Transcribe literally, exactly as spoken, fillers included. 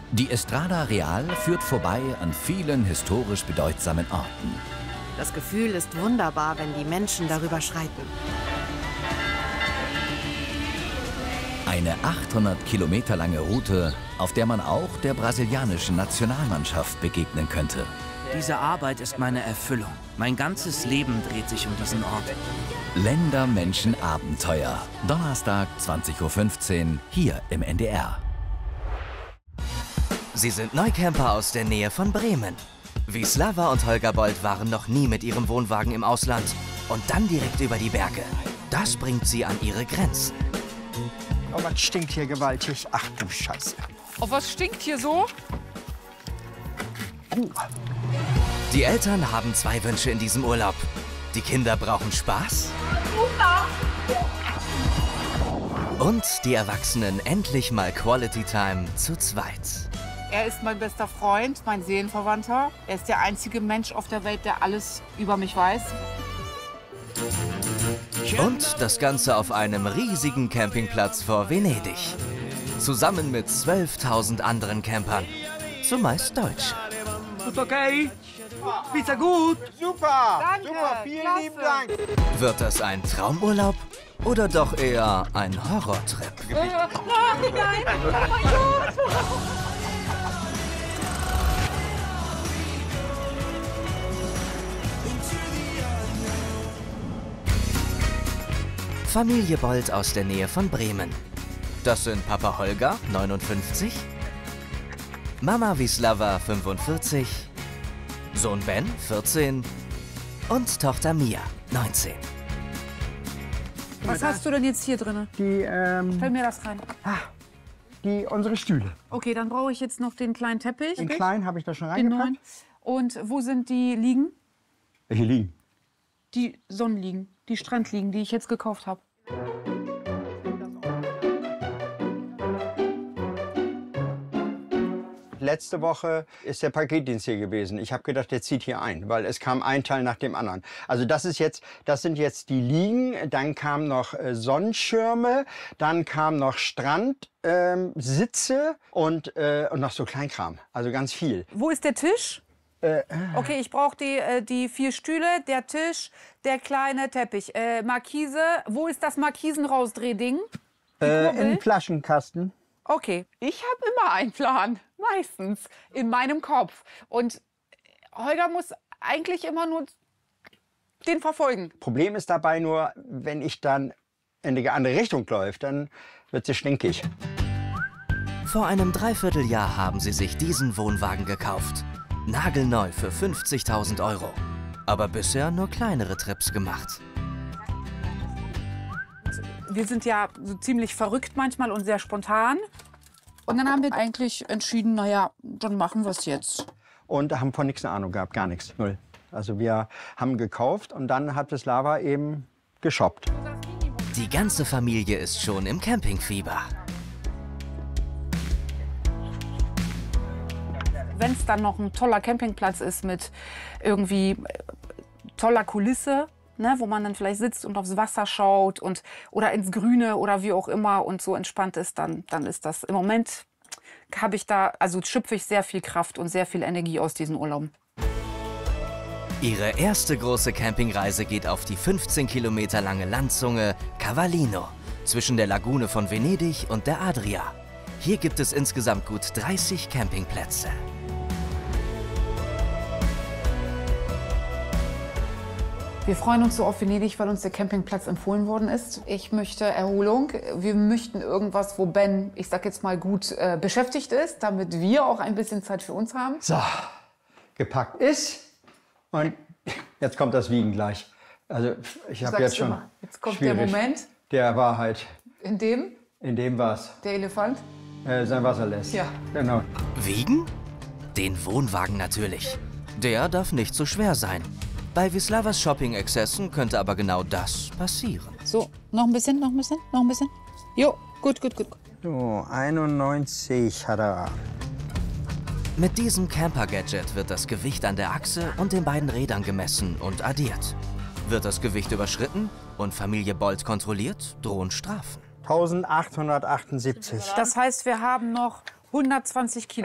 Die Estrada Real führt vorbei an vielen historisch bedeutsamen Orten. Das Gefühl ist wunderbar, wenn die Menschen darüber schreiten. Eine achthundert Kilometer lange Route, auf der man auch der brasilianischen Nationalmannschaft begegnen könnte. Diese Arbeit ist meine Erfüllung. Mein ganzes Leben dreht sich um diesen Ort. Länder, Menschen, Abenteuer. Donnerstag, zwanzig Uhr fünfzehn, hier im N D R. Sie sind Neucamper aus der Nähe von Bremen. Wisława und Holger Bold waren noch nie mit ihrem Wohnwagen im Ausland. Und dann direkt über die Berge. Das bringt sie an ihre Grenzen. Oh, was stinkt hier gewaltig. Ach du Scheiße. Oh, was stinkt hier so? Uh. Die Eltern haben zwei Wünsche in diesem Urlaub. Die Kinder brauchen Spaß. Und die Erwachsenen endlich mal Quality Time zu zweit. Er ist mein bester Freund, mein Seelenverwandter. Er ist der einzige Mensch auf der Welt, der alles über mich weiß. Und das Ganze auf einem riesigen Campingplatz vor Venedig. Zusammen mit zwölftausend anderen Campern. Zumeist Deutsche. Ist okay? Pizza gut? Super! Danke, Super, vielen klasse. lieben Dank. Wird das ein Traumurlaub oder doch eher ein Horrortrip? Nein, nein, oh mein Gott! Familie Bold aus der Nähe von Bremen. Das sind Papa Holger, neunundfünfzig, Mama Wisława, fünfundvierzig, Sohn Ben, vierzehn und Tochter Mia, neunzehn. Was hast du denn jetzt hier drin? Die, ähm, Stell mir das rein. die, unsere Stühle. Okay, dann brauche ich jetzt noch den kleinen Teppich. Den kleinen habe ich da schon Den neuen. reingepackt. Und wo sind die Liegen? Welche liegen? Die Sonnenliegen, die Strandliegen, die ich jetzt gekauft habe. Letzte Woche ist der Paketdienst hier gewesen. Ich habe gedacht, der zieht hier ein, weil es kam ein Teil nach dem anderen. Also das ist jetzt, das sind jetzt die Liegen. Dann kamen noch äh, Sonnenschirme, dann kam noch Strandsitze ähm, Sitze und, äh, und noch so Kleinkram. Also ganz viel. Wo ist der Tisch? Äh, Okay, ich brauche die, äh, die vier Stühle, der Tisch, der kleine Teppich. Äh, Markise, wo ist das Markisen-Rausdrehding? äh, Im Flaschenkasten. Okay, ich habe immer einen Plan, meistens, in meinem Kopf. Und Holger muss eigentlich immer nur den verfolgen. Problem ist dabei nur, wenn ich dann in die andere Richtung läuft, dann wird sie stinkig. Vor einem Dreivierteljahr haben sie sich diesen Wohnwagen gekauft. Nagelneu für fünfzigtausend Euro. Aber bisher nur kleinere Trips gemacht. Wir sind ja so ziemlich verrückt manchmal und sehr spontan. Und dann haben wir eigentlich entschieden, naja, dann machen wir es jetzt. Und haben von nichts eine Ahnung gehabt, gar nichts, null. Also wir haben gekauft und dann hat Wisława eben geshoppt. Die ganze Familie ist schon im Campingfieber. Wenn es dann noch ein toller Campingplatz ist mit irgendwie toller Kulisse, ne, wo man dann vielleicht sitzt und aufs Wasser schaut und, oder ins Grüne oder wie auch immer und so entspannt ist, dann, dann ist das. Im Moment habe ich da, also schöpfe ich sehr viel Kraft und sehr viel Energie aus diesen Urlauben. Ihre erste große Campingreise geht auf die fünfzehn Kilometer lange Landzunge Cavallino zwischen der Lagune von Venedig und der Adria. Hier gibt es insgesamt gut dreißig Campingplätze. Wir freuen uns so auf Venedig, weil uns der Campingplatz empfohlen worden ist. Ich möchte Erholung. Wir möchten irgendwas, wo Ben, ich sag jetzt mal, gut äh, beschäftigt ist, damit wir auch ein bisschen Zeit für uns haben. So, gepackt ist und jetzt kommt das Wiegen gleich. Also ich habe jetzt schon immer, jetzt kommt schwierig. der Moment, Der Wahrheit. in dem In dem war's. der Elefant Äh, sein Wasser lässt. Ja. Genau. Wiegen? Den Wohnwagen natürlich. Der darf nicht so schwer sein. Bei Wisławas Shopping-Exzessen könnte aber genau das passieren. So, noch ein bisschen, noch ein bisschen, noch ein bisschen. Jo, gut, gut, gut. So, einundneunzig hat er. Mit diesem Camper-Gadget wird das Gewicht an der Achse und den beiden Rädern gemessen und addiert. Wird das Gewicht überschritten und Familie Bold kontrolliert, drohen Strafen. eintausendachthundertachtundsiebzig. Das heißt, wir haben noch hundertzwanzig Kilo.